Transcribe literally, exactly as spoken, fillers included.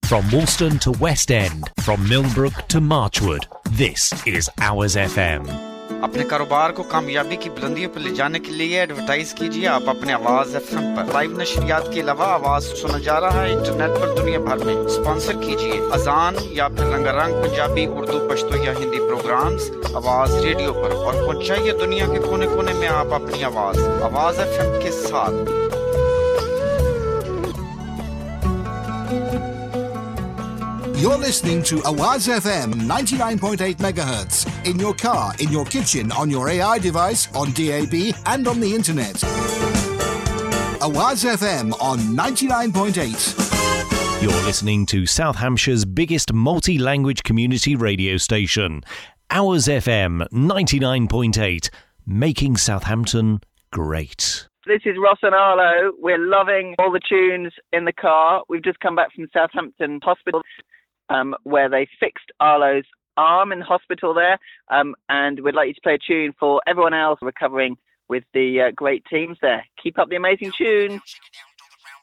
From Woolston to West End, from Millbrook to Marchwood, this is Hours F M. अपने कारोबार को कामयाबी की बुलंदियों पर ले जाने के लिए एडवर्टाइज कीजिए आप अपने आवाज एफएम पर। लाइव नशरियात के अलावा आवाज सुना जा रहा है इंटरनेट पर दुनिया भर में। स्पॉन्सर कीजिए अजान या फिर रंगारंग पंजाबी, उर्दू, पश्तो या हिंदी प्रोग्राम्स आवाज रेडियो पर और पहुंचाइए दुनिया के कोने-कोने में आप अपनी आवाज आवाज एफएम के साथ। You're listening to Awaz F M ninety-nine point eight megahertz in your car, in your kitchen, on your A I device, on D A B and on the internet. Awaz F M on ninety-nine point eight. You're listening to South Hampshire's biggest multi-language community radio station, Hours F M ninety-nine point eight, making Southampton great. This is Ross and Arlo. We're loving all the tunes in the car. We've just come back from Southampton Hospital, um, where they fixed Arlo's arm in the hospital there. Um, and we'd like you to play a tune for everyone else recovering with the uh, great teams there. Keep up the amazing tunes.